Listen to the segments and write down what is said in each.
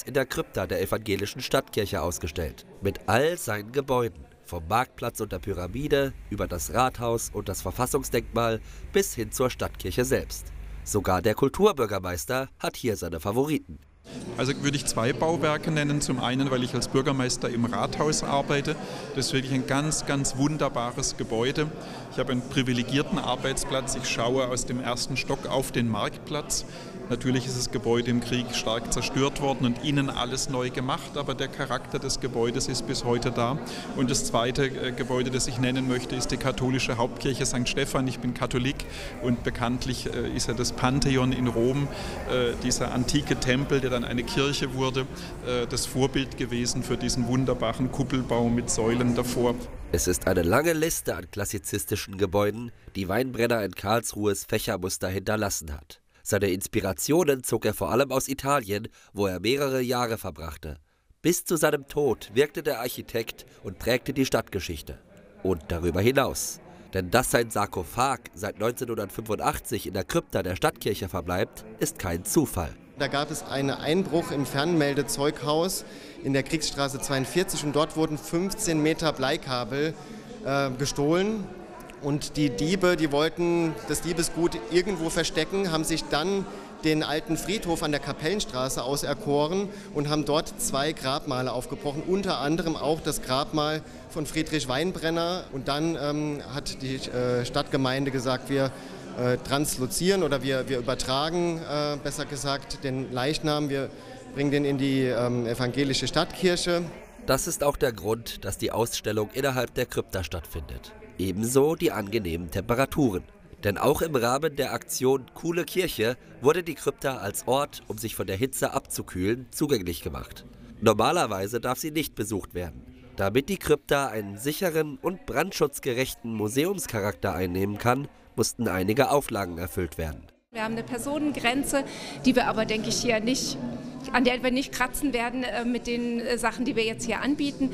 in der Krypta der evangelischen Stadtkirche ausgestellt. Mit all seinen Gebäuden. Vom Marktplatz und der Pyramide über das Rathaus und das Verfassungsdenkmal bis hin zur Stadtkirche selbst. Sogar der Kulturbürgermeister hat hier seine Favoriten. Also würde ich 2 Bauwerke nennen. Zum einen, weil ich als Bürgermeister im Rathaus arbeite. Das ist wirklich ein ganz, ganz wunderbares Gebäude. Ich habe einen privilegierten Arbeitsplatz. Ich schaue aus dem 1. Stock auf den Marktplatz. Natürlich ist das Gebäude im Krieg stark zerstört worden und innen alles neu gemacht, aber der Charakter des Gebäudes ist bis heute da. Und das zweite Gebäude, das ich nennen möchte, ist die katholische Hauptkirche St. Stephan. Ich bin Katholik und bekanntlich ist ja das Pantheon in Rom, dieser antike Tempel, der dann eine Kirche wurde, das Vorbild gewesen für diesen wunderbaren Kuppelbau mit Säulen davor. Es ist eine lange Liste an klassizistischen Gebäuden, die Weinbrenner in Karlsruhes Fächermuster hinterlassen hat. Seine Inspirationen zog er vor allem aus Italien, wo er mehrere Jahre verbrachte. Bis zu seinem Tod wirkte der Architekt und prägte die Stadtgeschichte. Und darüber hinaus. Denn dass sein Sarkophag seit 1985 in der Krypta der Stadtkirche verbleibt, ist kein Zufall. Da gab es einen Einbruch im Fernmeldezeughaus in der Kriegsstraße 42 und dort wurden 15 Meter Bleikabel gestohlen. Und die Diebe, die wollten das Diebesgut irgendwo verstecken, haben sich dann den alten Friedhof an der Kapellenstraße auserkoren und haben dort 2 Grabmale aufgebrochen, unter anderem auch das Grabmal von Friedrich Weinbrenner. Und dann hat die Stadtgemeinde gesagt, wir translozieren oder wir übertragen, besser gesagt, den Leichnam, wir bringen den in die evangelische Stadtkirche. Das ist auch der Grund, dass die Ausstellung innerhalb der Krypta stattfindet. Ebenso die angenehmen Temperaturen. Denn auch im Rahmen der Aktion Coole Kirche wurde die Krypta als Ort, um sich von der Hitze abzukühlen, zugänglich gemacht. Normalerweise darf sie nicht besucht werden. Damit die Krypta einen sicheren und brandschutzgerechten Museumscharakter einnehmen kann, mussten einige Auflagen erfüllt werden. Wir haben eine Personengrenze, die wir aber, denke ich, hier nicht, an der wir nicht kratzen werden mit den Sachen, die wir jetzt hier anbieten.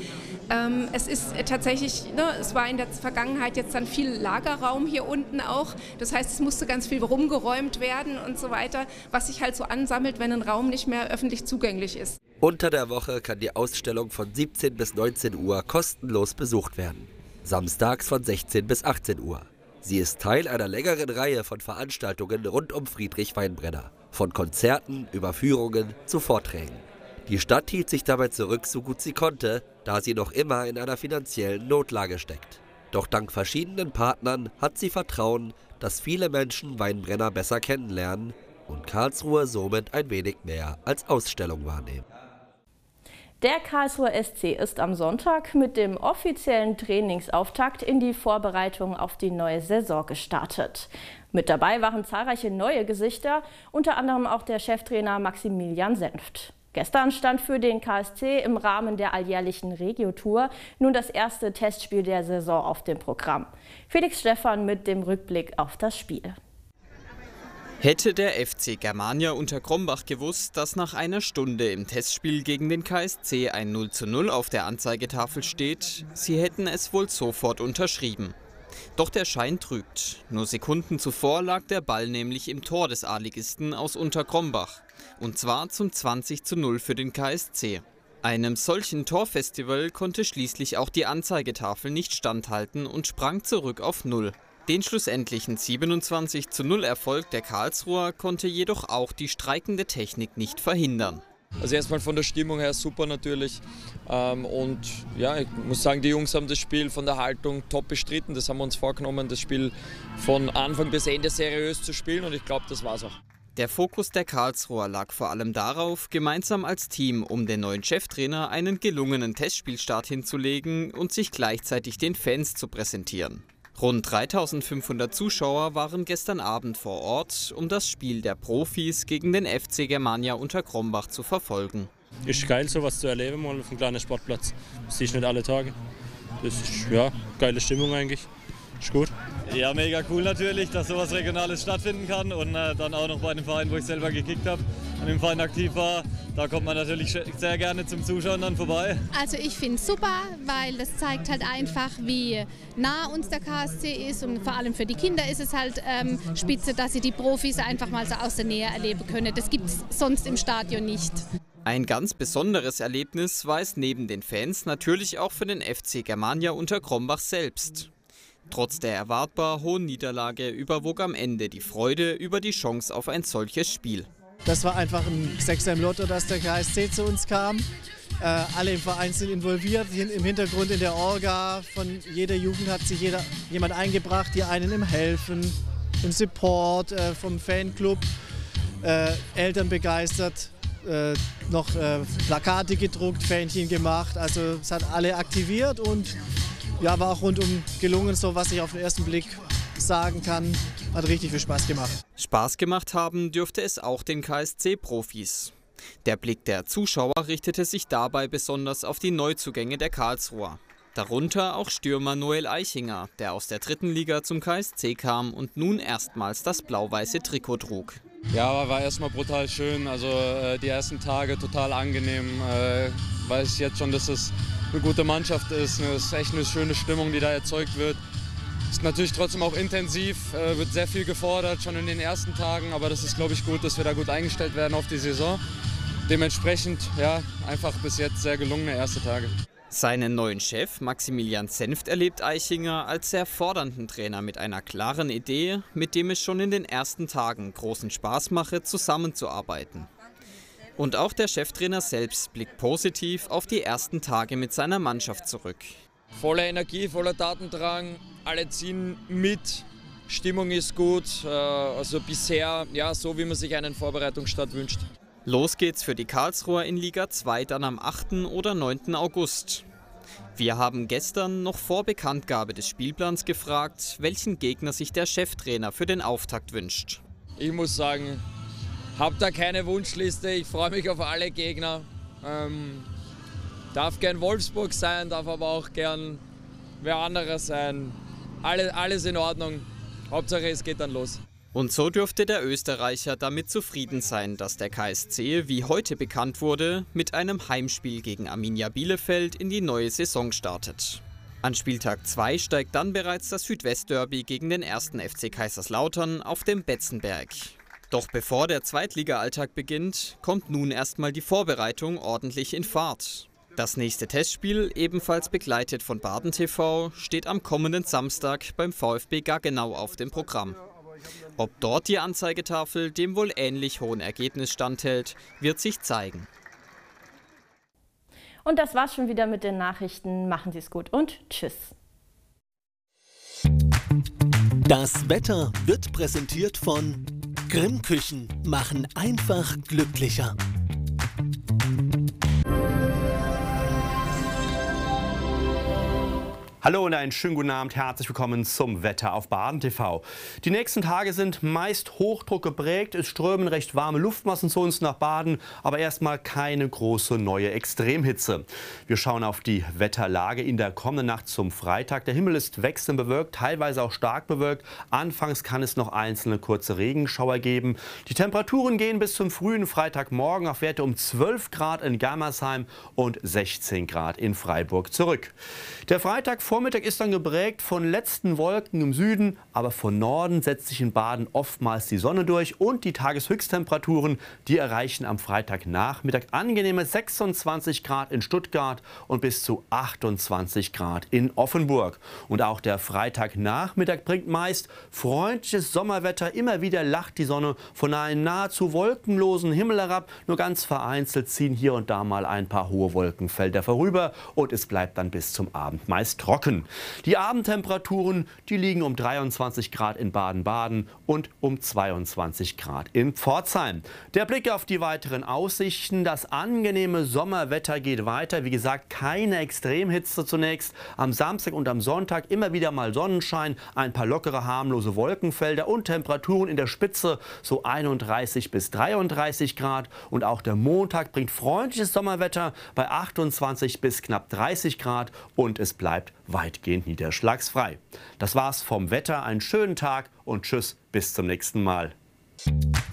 Es ist tatsächlich, es war in der Vergangenheit jetzt dann viel Lagerraum hier unten auch. Das heißt, es musste ganz viel rumgeräumt werden und so weiter, was sich halt so ansammelt, wenn ein Raum nicht mehr öffentlich zugänglich ist. Unter der Woche kann die Ausstellung von 17 bis 19 Uhr kostenlos besucht werden. Samstags von 16 bis 18 Uhr. Sie ist Teil einer längeren Reihe von Veranstaltungen rund um Friedrich Weinbrenner. Von Konzerten über Führungen zu Vorträgen. Die Stadt hielt sich dabei zurück, so gut sie konnte, da sie noch immer in einer finanziellen Notlage steckt. Doch dank verschiedenen Partnern hat sie Vertrauen, dass viele Menschen Weinbrenner besser kennenlernen und Karlsruhe somit ein wenig mehr als Ausstellung wahrnehmen. Der Karlsruher SC ist am Sonntag mit dem offiziellen Trainingsauftakt in die Vorbereitung auf die neue Saison gestartet. Mit dabei waren zahlreiche neue Gesichter, unter anderem auch der Cheftrainer Maximilian Senft. Gestern stand für den KSC im Rahmen der alljährlichen Regio-Tour nun das erste Testspiel der Saison auf dem Programm. Felix Stephan mit dem Rückblick auf das Spiel. Hätte der FC Germania Unterkrombach gewusst, dass nach einer Stunde im Testspiel gegen den KSC ein 0:0 auf der Anzeigetafel steht, sie hätten es wohl sofort unterschrieben. Doch der Schein trügt. Nur Sekunden zuvor lag der Ball nämlich im Tor des A-Ligisten aus Unterkrombach. Und zwar zum 20:0 für den KSC. Einem solchen Torfestival konnte schließlich auch die Anzeigetafel nicht standhalten und sprang zurück auf 0. Den schlussendlichen 27:0 Erfolg der Karlsruher konnte jedoch auch die streikende Technik nicht verhindern. Also erstmal von der Stimmung her super natürlich und ja, ich muss sagen, die Jungs haben das Spiel von der Haltung top bestritten. Das haben wir uns vorgenommen, das Spiel von Anfang bis Ende seriös zu spielen und ich glaube, das war's auch. Der Fokus der Karlsruher lag vor allem darauf, gemeinsam als Team um den neuen Cheftrainer einen gelungenen Testspielstart hinzulegen und sich gleichzeitig den Fans zu präsentieren. Rund 3.500 Zuschauer waren gestern Abend vor Ort, um das Spiel der Profis gegen den FC Germania Unterkrombach zu verfolgen. Ist geil, sowas zu erleben, mal auf einem kleinen Sportplatz. Das sehe ich nicht alle Tage. Das ist ja geile Stimmung eigentlich. Ist gut. Ja, mega cool natürlich, dass sowas Regionales stattfinden kann und dann auch noch bei einem Verein, wo ich selber gekickt habe und im Verein aktiv war. Da kommt man natürlich sehr gerne zum Zuschauen dann vorbei. Also ich finde es super, weil das zeigt halt einfach, wie nah uns der KSC ist und vor allem für die Kinder ist es halt spitze, dass sie die Profis einfach mal so aus der Nähe erleben können. Das gibt es sonst im Stadion nicht. Ein ganz besonderes Erlebnis war es neben den Fans natürlich auch für den FC Germania Unterkrombach selbst. Trotz der erwartbar hohen Niederlage überwog am Ende die Freude über die Chance auf ein solches Spiel. Das war einfach ein Sechser im Lotto, dass der KSC zu uns kam. Alle im Verein sind involviert, im Hintergrund in der Orga. Von jeder Jugend hat sich jemand eingebracht, die einen im Helfen, im Support, vom Fanclub, Eltern begeistert, noch Plakate gedruckt, Fähnchen gemacht. Also es hat alle aktiviert und ja, war auch rundum gelungen, so was ich auf den ersten Blick sagen kann. Hat richtig viel Spaß gemacht. Spaß gemacht haben dürfte es auch den KSC-Profis. Der Blick der Zuschauer richtete sich dabei besonders auf die Neuzugänge der Karlsruher. Darunter auch Stürmer Noel Eichinger, der aus der 3. Liga zum KSC kam und nun erstmals das blau-weiße Trikot trug. Ja, war erstmal brutal schön. Also die ersten Tage total angenehm. Weiß ich jetzt schon, dass es eine gute Mannschaft ist. Es ist echt eine schöne Stimmung, die da erzeugt wird. Ist natürlich trotzdem auch intensiv, wird sehr viel gefordert, schon in den ersten Tagen. Aber das ist, glaube ich, gut, dass wir da gut eingestellt werden auf die Saison. Dementsprechend, ja, einfach bis jetzt sehr gelungene erste Tage. Seinen neuen Chef Maximilian Senft erlebt Eichinger als sehr fordernden Trainer mit einer klaren Idee, mit dem es schon in den ersten Tagen großen Spaß mache, zusammenzuarbeiten. Und auch der Cheftrainer selbst blickt positiv auf die ersten Tage mit seiner Mannschaft zurück. Voller Energie, voller Tatendrang, alle ziehen mit, Stimmung ist gut, also bisher ja, so wie man sich einen Vorbereitungsstart wünscht. Los geht's für die Karlsruher in Liga 2 dann am 8. oder 9. August. Wir haben gestern noch vor Bekanntgabe des Spielplans gefragt, welchen Gegner sich der Cheftrainer für den Auftakt wünscht. Ich muss sagen, habe da keine Wunschliste, ich freue mich auf alle Gegner. Darf gern Wolfsburg sein, darf aber auch gern wer anderes sein. Alles in Ordnung, Hauptsache es geht dann los. Und so dürfte der Österreicher damit zufrieden sein, dass der KSC, wie heute bekannt wurde, mit einem Heimspiel gegen Arminia Bielefeld in die neue Saison startet. An Spieltag 2 steigt dann bereits das Südwestderby gegen den 1. FC Kaiserslautern auf dem Betzenberg. Doch bevor der Zweitliga-Alltag beginnt, kommt nun erstmal die Vorbereitung ordentlich in Fahrt. Das nächste Testspiel, ebenfalls begleitet von Baden TV, steht am kommenden Samstag beim VfB Gaggenau auf dem Programm. Ob dort die Anzeigetafel dem wohl ähnlich hohen Ergebnis standhält, wird sich zeigen. Und das war's schon wieder mit den Nachrichten. Machen Sie es gut und tschüss. Das Wetter wird präsentiert von Grimm Küchen. Machen einfach glücklicher. Hallo und einen schönen guten Abend, herzlich willkommen zum Wetter auf Baden TV. Die nächsten Tage sind meist Hochdruck geprägt, es strömen recht warme Luftmassen zu uns nach Baden, aber erstmal keine große neue Extremhitze. Wir schauen auf die Wetterlage in der kommenden Nacht zum Freitag. Der Himmel ist wechselnd bewölkt, teilweise auch stark bewölkt. Anfangs kann es noch einzelne kurze Regenschauer geben. Die Temperaturen gehen bis zum frühen Freitagmorgen auf Werte um 12 Grad in Germersheim und 16 Grad in Freiburg zurück. Der Freitagvormittag ist dann geprägt von letzten Wolken im Süden, aber von Norden setzt sich in Baden oftmals die Sonne durch und die Tageshöchsttemperaturen, die erreichen am Freitagnachmittag angenehme 26 Grad in Stuttgart und bis zu 28 Grad in Offenburg. Und auch der Freitagnachmittag bringt meist freundliches Sommerwetter. Immer wieder lacht die Sonne von einem nahezu wolkenlosen Himmel herab. Nur ganz vereinzelt ziehen hier und da mal ein paar hohe Wolkenfelder vorüber und es bleibt dann bis zum Abend meist trocken. Die Abendtemperaturen, die liegen um 23 Grad in Baden-Baden und um 22 Grad in Pforzheim. Der Blick auf die weiteren Aussichten. Das angenehme Sommerwetter geht weiter. Wie gesagt, keine Extremhitze zunächst. Am Samstag und am Sonntag immer wieder mal Sonnenschein, ein paar lockere, harmlose Wolkenfelder und Temperaturen in der Spitze so 31 bis 33 Grad. Und auch der Montag bringt freundliches Sommerwetter bei 28 bis knapp 30 Grad und es bleibt weitgehend niederschlagsfrei. Das war's vom Wetter. Einen schönen Tag und tschüss, bis zum nächsten Mal.